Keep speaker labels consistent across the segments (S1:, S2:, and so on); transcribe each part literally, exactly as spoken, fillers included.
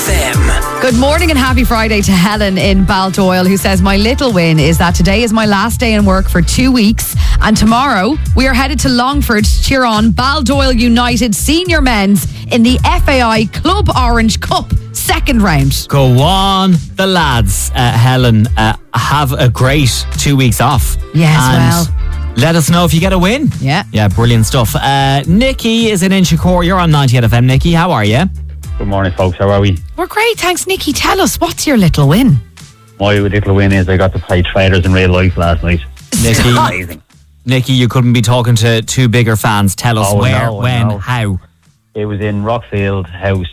S1: M.
S2: Good morning and happy Friday to Helen in Baldoyle, who says, my little win is that today is my last day in work for two weeks and tomorrow we are headed to Longford to cheer on Baldoyle United senior men's in the F A I Club Orange Cup second round.
S3: Go on, the lads. Uh, Helen, uh, have a great two weeks off.
S2: Yes,
S3: and
S2: well.
S3: let us know if you get a win.
S2: Yeah.
S3: Yeah, brilliant stuff. Uh, Nikki is in Inchicore. You're on ninety-eight F M. Nikki, how are you?
S4: Good morning, folks. How are we?
S2: We're great, thanks, Nikki. Tell us, what's your little win?
S4: My little win is I got to play Traders in real life last night.
S3: Nikki,
S4: Amazing.
S3: Nikki, you couldn't be talking to two bigger fans. Tell us
S4: Oh, I
S3: where,
S4: know, I
S3: when,
S4: know.
S3: how.
S4: It was in Rockfield House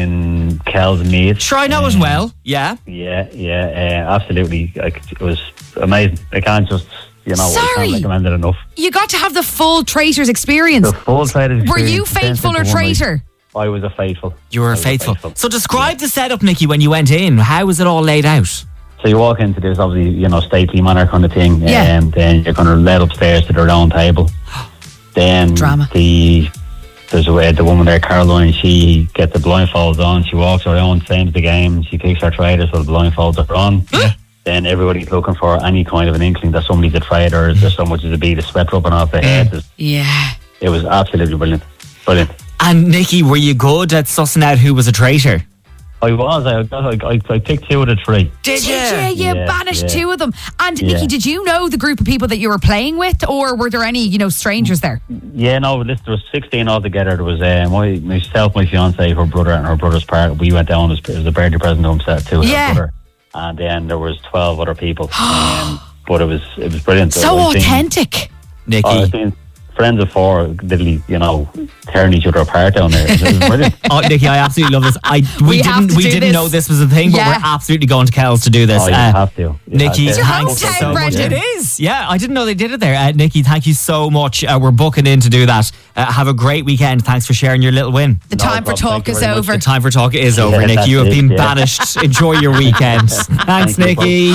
S4: in Kells and Meath.
S3: Sure, I know as well. Yeah.
S4: Yeah, yeah, uh, absolutely. Like, it was amazing. I can't just, you know, I
S2: Sorry.
S4: can't recommend it enough.
S2: You got to have the full Traitors experience.
S4: The full Traders
S2: Were you
S4: experience,
S2: faithful or
S4: condensed into one night.
S2: traitor?
S4: I was a faithful.
S3: You were
S4: I was a
S3: faithful.
S4: faithful.
S3: So describe the setup, Nikki, when you went in. How was it all laid out?
S4: So you walk into this, obviously, you know, stately manner kind of thing,
S2: Yeah.
S4: and then you're kind of led upstairs to the round table. Then
S2: Drama.
S4: the there's a, the woman there, Caroline. She gets the blindfolds on. She walks around, same as the game. She picks her traders so the blindfolds are on.
S3: Yeah.
S4: Then everybody's looking for any kind of an inkling that somebody's a trader. There's so much as a beat of sweat rubbing off their head. There's-
S2: Yeah.
S4: It was absolutely brilliant, brilliant.
S3: And Nikki, were you good at sussing out who was a traitor?
S4: I was. I got. I, I picked two of the three.
S3: Did
S2: Did you? You
S4: Yeah,
S2: banished
S4: yeah.
S2: two of them. And
S4: Yeah.
S2: Nikki, did you know the group of people that you were playing with, or were there any, you know, strangers there?
S4: Yeah, no, listen, there was sixteen altogether. There was uh, my myself, my fiance, her brother, and her brother's partner. We went down as, as a birthday present to himself too.
S2: Yeah.
S4: Her brother. And then there was twelve other people. um, but it was it was brilliant.
S2: So
S4: I've seen-
S2: authentic.
S3: Nikki.
S4: Oh, I've seen friends of four literally, you know, tearing each other apart down there. It was brilliant.
S3: Oh, Nikki, I absolutely love this. I we,
S2: We have
S3: didn't
S2: to
S3: we
S2: do
S3: didn't
S2: this.
S3: know this was a thing, but
S2: Yeah.
S3: we're absolutely going to Kells to do this.
S4: Oh, you
S3: Uh,
S4: have to. You
S3: Nikki,
S4: have to.
S2: your
S3: thanks
S2: hometown,
S3: so much.
S2: Brendan.
S3: It is. Yeah, I didn't know they did it there. Uh, Nikki, thank you so much. Uh, we're booking in to do that. Uh, have a great weekend. Thanks for sharing your little win.
S2: The
S4: No
S2: time for
S4: problem.
S2: talk
S4: Thank you
S2: is
S4: very much.
S2: over.
S3: The time for talk is over,
S4: Yeah,
S3: Nikki.
S4: that's
S3: You have
S4: it,
S3: been
S4: yeah.
S3: banished. Enjoy your weekend. Thanks,
S4: Thank you,
S3: Nikki.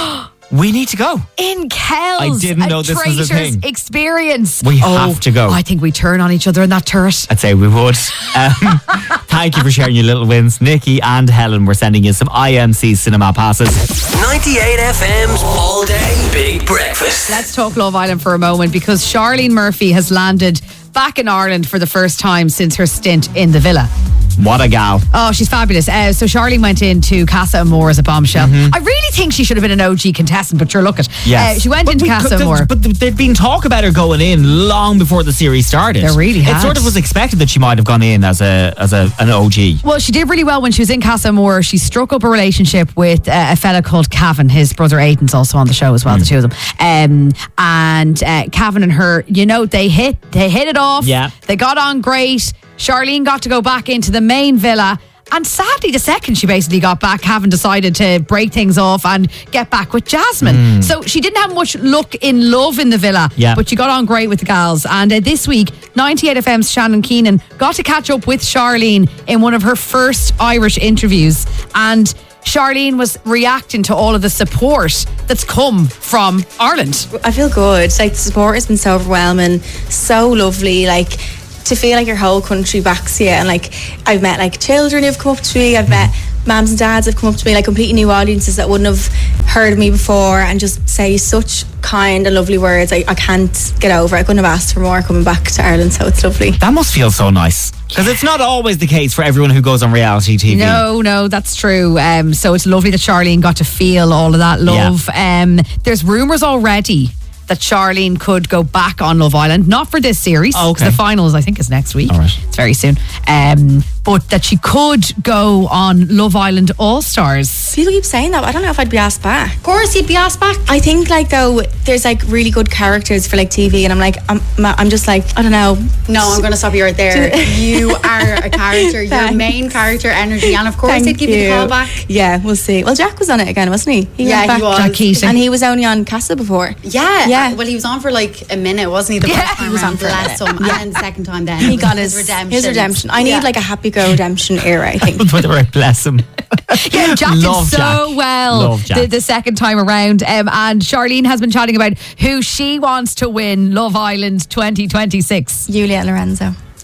S3: We need to go.
S2: In Kells.
S3: I didn't know
S2: a
S3: this was a
S2: Traitors
S3: thing.
S2: experience.
S3: We
S2: Oh,
S3: have to go.
S2: I think we turn on each other in that turret.
S3: I'd say we would. Um, thank you for sharing your little wins. Nikki and Helen, we're sending you some I M C cinema passes.
S1: ninety-eight F M's All Day Big Breakfast.
S2: Let's talk Love Island for a moment, because Charlene Murphy has landed back in Ireland for the first time since her stint in the Villa.
S3: What a gal.
S2: Oh, she's fabulous. Uh, so Charlene went into Casa Amor as a bombshell. I really think she should have been an O G contestant, but sure, look it.
S3: Yes.
S2: Uh, she went
S3: But
S2: into
S3: we
S2: Casa
S3: could-
S2: Amor.
S3: But there'd been talk about her going in long before the series started.
S2: There really
S3: It
S2: had.
S3: sort of was expected that she might have gone in as a as a an O G.
S2: Well, she did really well when she was in Casa Amor. She struck up a relationship with uh, a fella called Cavan. His brother Aidan's also on the show as well, the two of them. Um, and uh, Cavan and her, you know, they hit they hit it off.
S3: Yeah.
S2: They got on great. Charlene got to go back into the main villa. And sadly, the second she basically got back, Cavan decided to break things off and get back with Jasmine. So she didn't have much luck in love in the villa,
S3: Yeah.
S2: but she got on great with the gals. And uh, this week, ninety-eight F M's Shannon Keenan got to catch up with Charlene in one of her first Irish interviews. And Charlene was reacting to all of the support that's come from Ireland.
S5: I feel good. Like, the support has been so overwhelming, so lovely. Like, to feel like your whole country backs you. And like, I've met like children who've come up to me. I've met mums and dads have come up to me, like completely new audiences that wouldn't have heard of me before, and just say such kind and lovely words. I, I can't get over it. I couldn't have asked for more coming back to Ireland, so it's lovely.
S3: That must feel so nice. Because it's not always the case for everyone who goes on reality T V.
S2: No, no, that's true. Um, so it's lovely that Charlene got to feel all of that love. Um, there's rumours already that Charlene could go back on Love Island, not for this series, because
S3: Okay.
S2: the finals I think is next week.
S3: All right.
S2: It's very soon. Um, but that she could go on Love Island All Stars.
S5: People keep saying that, but I don't know if I'd be asked back.
S6: Of course, you'd be asked back.
S5: I think like though there's like really good characters for like T V, and I'm like I'm I'm just like I don't know.
S6: No, I'm going to stop you right there. You are a character. Your
S5: Thanks.
S6: main character energy, and of course,
S5: Thank
S6: they'd give you the call back.
S5: Yeah, we'll see. Well, Jack was on it again, wasn't he? he
S6: Yeah,
S5: went
S6: he
S5: back.
S6: was.
S2: Jack Keating.
S5: And he was only on Casa before.
S6: Yeah,
S5: Yeah.
S6: Well, he was on for like a minute, wasn't he? The
S2: Yeah.
S6: first time
S5: He was
S6: around,
S5: on for a
S6: bless
S5: minute.
S6: him, and then the second time, then
S5: He got
S6: his
S5: his
S6: redemption.
S5: His redemption. I need
S6: Yeah.
S5: like a happy go redemption era, I think.
S3: But right, bless him.
S2: Yeah, Jack
S3: Love
S2: did so
S3: Jack.
S2: well
S3: Love Jack.
S2: The, the second time around. Um, and Charlene has been chatting about who she wants to win Love Island twenty twenty-six.
S5: Julia Lorenzo.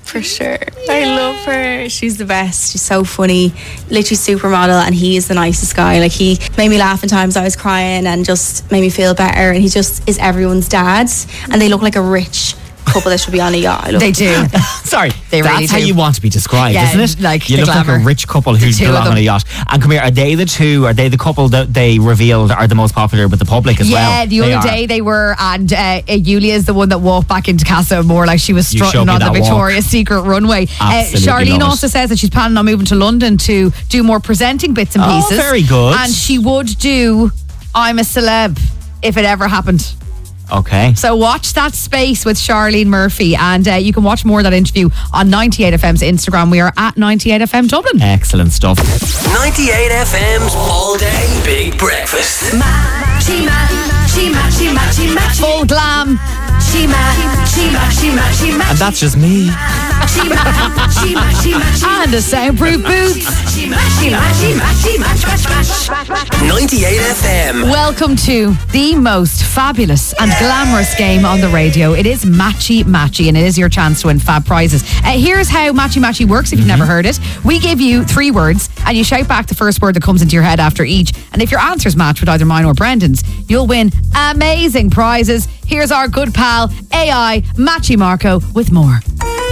S5: For sure. I love her. She's the best. She's so funny. Literally supermodel, and he is the nicest guy. Like, he made me laugh in times I was crying and just made me feel better. And he just is everyone's dad. And they look like a rich couple that should be on a yacht. I love
S2: They
S5: them.
S2: do.
S3: Sorry,
S2: They
S3: that's
S2: really
S3: how
S2: do.
S3: you want to be described,
S2: Yeah,
S3: isn't it?
S2: like
S3: you
S2: the
S3: look like
S2: glamour.
S3: a rich couple who
S2: The two of
S3: belong
S2: them.
S3: on a yacht. And come here, are they the two? Are they the couple that they revealed are the most popular with the public as well?
S2: Yeah, the
S3: They
S2: other
S3: are.
S2: day they were, and uh, Yulia is the one that walked back into Casa Amor like she was
S3: You showed
S2: strutting
S3: me
S2: on the
S3: that walk.
S2: Victoria's Secret runway. Uh,
S3: Absolutely
S2: Charlene
S3: love it.
S2: also says that she's planning on moving to London to do more presenting bits and
S3: Oh,
S2: pieces.
S3: very good.
S2: And she would do I'm a Celeb if it ever happened.
S3: Okay.
S2: So watch that space with Charlene Murphy, and uh, you can watch more of that interview on ninety-eight F M's Instagram. We are at ninety-eight F M Dublin.
S3: Excellent stuff.
S1: ninety-eight F M's All Day Big Breakfast.
S7: Matchy, matchy, matchy, matchy, matchy.
S2: Full glam.
S7: Matchy, matchy, matchy, matchy, matchy.
S3: And that's just me.
S7: Matchy, matchy, matchy, matchy.
S2: And a soundproof boots.
S7: Matchy, matchy, matchy, matchy, match, match, match, match.
S1: ninety-eight F M.
S2: Welcome to the most fabulous and glamorous game on the radio. It is Matchy Matchy, and it is your chance to win fab prizes. Uh, here's how Matchy Matchy works if you've never heard it. We give you three words, and you shout back the first word that comes into your head after each. And if your answers match with either mine or Brendan's, you'll win amazing prizes. Here's our good pal, A I Matchy Marco, with more.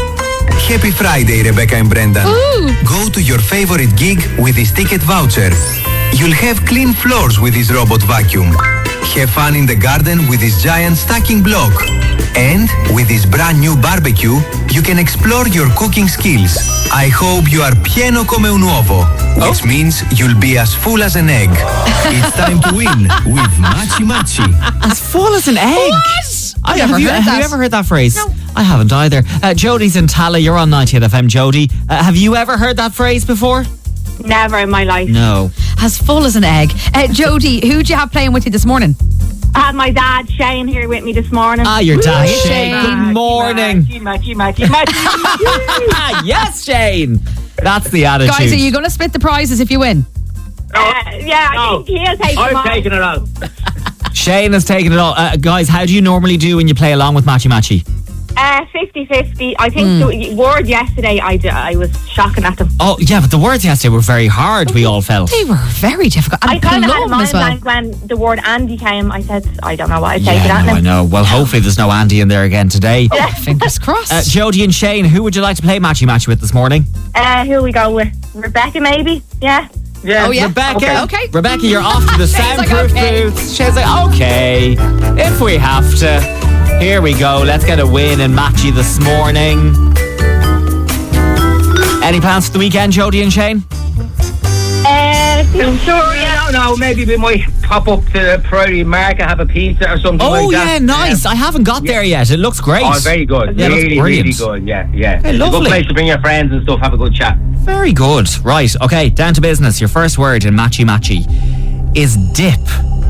S8: Happy Friday, Rebecca and Brendan. Go to your favorite gig with this ticket voucher. You'll have clean floors with this robot vacuum. Have fun in the garden with this giant stacking block. And with this brand new barbecue, you can explore your cooking skills. I hope you are pieno come un uovo, which means you'll be as full as an egg. It's time to win with Matchy Matchy.
S3: As full as an egg.
S2: What?
S3: I,
S2: I've
S3: have
S2: never
S3: you,
S2: heard
S3: have
S2: that.
S3: you ever heard that phrase? No. I haven't either. Uh, Jodie's in Tala. You're on ninety-eight F M, Jodie. Uh, have you ever heard that phrase before?
S9: Never in my life.
S3: No.
S2: As full as an egg. Uh, Jodie, who do you have playing with you this morning?
S9: I had my dad Shane here with me this morning.
S3: Ah, your dad,
S2: Shane.
S3: Shane. Good morning.
S9: Matchy, matchy, matchy, matchy.
S3: Yes, Shane. That's the attitude.
S2: Guys, are you going to split the prizes if you win?
S9: Uh, yeah, I think he'll take them all.
S4: it all.
S3: Shane has taken it all. Uh, guys, how do you normally do when you play along with Matchy Matchy?
S9: Uh, fifty-fifty. I think
S2: Hmm.
S9: the word yesterday, I, d- I was shocking at them.
S3: Oh, yeah, but the words yesterday were very hard, we all felt.
S2: They were very difficult. And
S9: I kind of had
S2: Cologne
S9: mine
S2: as well.
S9: blank when the word Andy came. I said, I don't know what I'd
S3: Yeah,
S9: take it at
S3: no, I
S9: him.
S3: know. Well, hopefully there's no Andy in there again today.
S2: Oh, fingers crossed.
S3: Uh, Jodie and Shane, who would you like to play Matchy Matchy with this morning?
S9: Uh, who we go with? Rebecca, maybe? Yeah.
S2: oh, yeah.
S3: Rebecca.
S2: Okay. okay.
S3: Rebecca, you're off to the
S2: Shane's like,
S3: soundproof
S2: okay.
S3: booth. Shane's like, okay, if we have to. Here we go. Let's get a win in Matchy this morning. Any plans for the weekend, Jodie and Shane?
S9: Uh,
S10: Sure, yeah, no, no, maybe we might pop up to Prairie Market, have a pizza or something
S3: Oh,
S10: like
S3: yeah,
S10: that.
S3: nice. I haven't got there yet. It looks great.
S10: Oh, very good.
S3: Yeah, it looks
S10: really,
S3: brilliant.
S10: really good. Yeah, yeah.
S3: Hey,
S10: It's a
S3: lovely.
S10: good place to bring your friends and stuff, have a good chat.
S3: Very good. Right, okay, down to business. Your first word in Matchy Matchy is dip.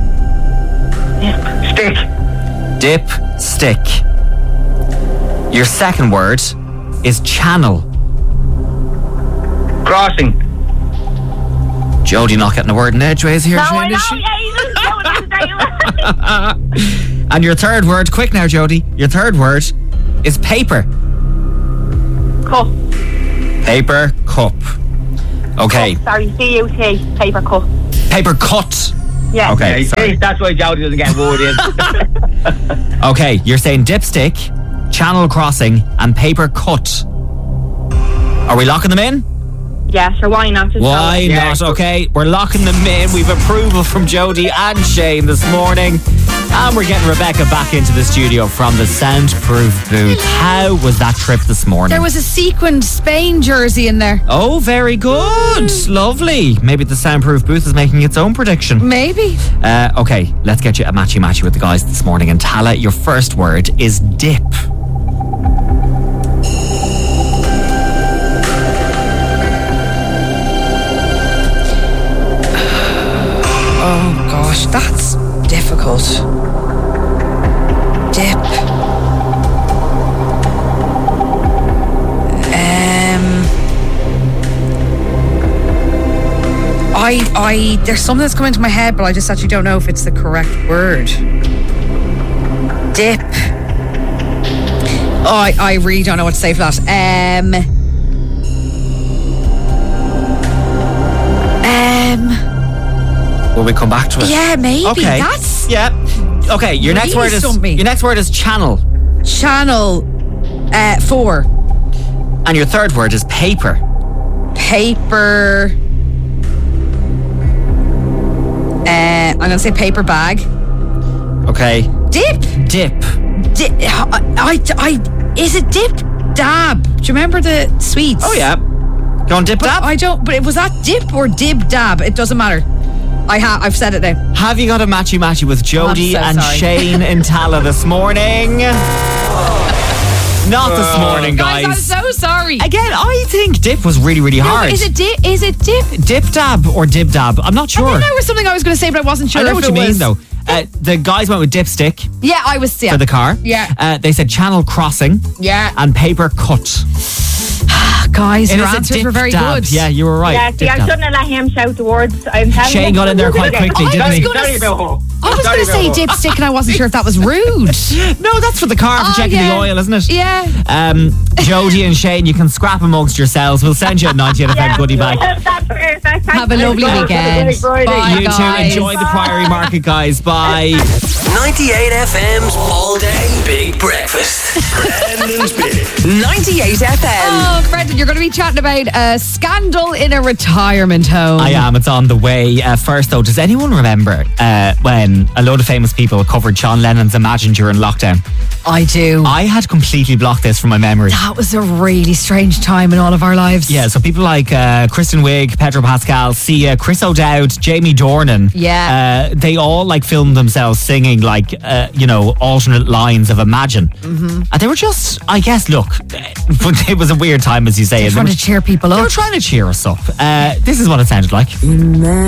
S10: Stick.
S3: Dip, stick. Your second word is channel.
S10: Crossing.
S3: Jodie not getting a word in edgeways here,
S9: no,
S3: Shane,
S9: I know,
S3: is she?
S9: yeah, he's just doing it.
S3: And your third word, quick now, Jodie. Your third word is paper.
S9: Cup.
S3: Paper cup. Okay.
S9: Cup, sorry, C U T, paper cup.
S3: Paper cut.
S9: Yeah.
S3: Okay,
S10: Yeah,
S3: sorry.
S10: that's why Jodie doesn't get word in.
S3: Okay, you're saying dipstick, channel crossing, and paper cut. Are we locking them in?
S9: Yeah, sure, why not? Just
S3: Why
S9: go.
S3: not? Okay, we're locking them in. We've approval from Jodie and Shane this morning. And we're getting Rebecca back into the studio from the soundproof booth. How was that trip this morning?
S2: There was a sequined Spain jersey in there.
S3: Oh, very good. Lovely. Maybe the soundproof booth is making its own prediction.
S2: Maybe.
S3: Uh, okay, let's get you a matchy matchy with the guys this morning. And Tala, your first word is dip.
S2: Oh gosh, that's difficult. Dip. Um. I, I, there's something that's coming into my head, but I just actually don't know if it's the correct word. Dip. Oh, I, I really don't know what to say for that. Um, um,
S3: Will we come back to it?
S2: yeah, maybe.
S3: Okay.
S2: That's
S3: Yeah. Okay, your next
S2: Really
S3: word is
S2: stumped me.
S3: your next word is channel.
S2: channel uh, four.
S3: And your third word is paper.
S2: Paper. Uh, I'm going to say paper bag.
S3: Okay.
S2: Dip.
S3: Dip.
S2: Dip. I, I, I, is it dip? Dab. Do you remember the sweets?
S3: Oh yeah. Go on, dip
S2: But
S3: dab.
S2: I don't, but it was that dip or dib dab? It doesn't matter. I have, I've said it now.
S3: Have you got a matchy matchy with Jodie
S2: so
S3: and
S2: sorry.
S3: Shane in Tala this morning? Not this morning, guys.
S2: Guys, I'm so sorry.
S3: Again, I think dip was really, really
S2: No,
S3: hard.
S2: is it dip? Is it dip?
S3: Dip dab or dib dab? I'm not sure.
S2: I think there was something I was going to say, but I wasn't sure
S3: I know
S2: if
S3: what
S2: it
S3: you mean,
S2: was.
S3: though. Uh, the guys went with dipstick
S2: Yeah, I was. Yeah.
S3: for the car.
S2: Yeah.
S3: Uh, they said channel crossing.
S2: Yeah.
S3: And paper cut.
S2: Guys,
S3: It
S2: your
S3: is a
S2: answers
S3: dip
S2: were very
S3: dab.
S2: good.
S3: Yeah, you were right.
S9: Yeah, see,
S3: Dip
S9: I
S3: dab.
S9: shouldn't have let him shout the words. I'm telling
S3: Shane
S9: you.
S3: got in there quite quickly,
S2: I
S3: didn't
S2: was
S3: he?
S2: gonna
S10: Sorry
S2: s-
S10: about her.
S2: I was
S10: Sorry
S2: going to say
S10: about her.
S2: dipstick, and I wasn't sure if that was rude.
S3: No, that's for the car for
S2: Oh,
S3: checking
S2: yeah.
S3: the oil, isn't it?
S2: Yeah.
S3: Um, Jodie and Shane, you can scrap amongst yourselves. We'll send you a ninety-eight F M goodie bag.
S9: That's perfect. Thank
S2: Have a
S9: you.
S2: lovely
S10: Have a
S2: weekend.
S10: good Friday.
S2: Bye,
S3: You too.
S2: guys.
S3: Enjoy the Priory Market, guys. Bye.
S1: ninety-eight F M's all day big breakfast. Brendan's Big. ninety-eight F M.
S2: Oh, Brendan, you're going to be chatting about a scandal in a retirement home.
S3: I am. It's on the way. Uh, first, though, does anyone remember uh, when a load of famous people covered John Lennon's Imagine during lockdown?
S2: I do.
S3: I had completely blocked this from my memory.
S2: That was a really strange time in all of our lives.
S3: Yeah, so people like uh, Kristen Wiig, Pedro Pascal, Sia, Chris O'Dowd, Jamie Dornan.
S2: Yeah.
S3: Uh, they all like filmed themselves singing like, uh, you know, alternate lines of Imagine. Mm-hmm. And they were just, I guess, look, it was a weird time, as you say.
S2: They're
S3: and they
S2: trying
S3: were-
S2: to cheer people
S3: They were
S2: up.
S3: trying to cheer us up. Uh, this is what it sounded like.